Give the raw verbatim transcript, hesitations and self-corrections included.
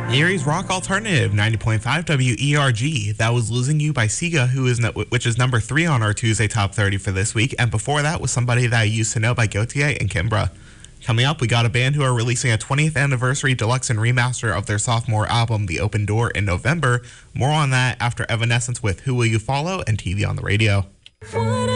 Erie's Rock Alternative, ninety point five W E R G. That was Losing You by Siga, who is no, which is number three on our Tuesday Top thirty for this week. And before that was Somebody That I Used to Know by Gautier and Kimbra. Coming up, we got a band who are releasing a twentieth anniversary deluxe and remaster of their sophomore album, The Open Door, in November. More on that after Evanescence with Who Will You Follow and T V on the Radio.